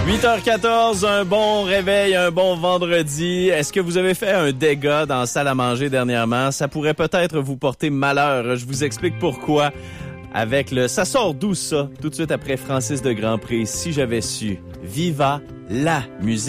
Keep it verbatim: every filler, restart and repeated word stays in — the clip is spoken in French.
huit heures quatorze, un bon réveil, un bon vendredi. Est-ce que vous avez fait un dégât dans la salle à manger dernièrement? Ça pourrait peut-être vous porter malheur. Je vous explique pourquoi. Avec le Ça sort d'où ça? Tout de suite après Francis de Grandpré, Si j'avais su. Viva la musique.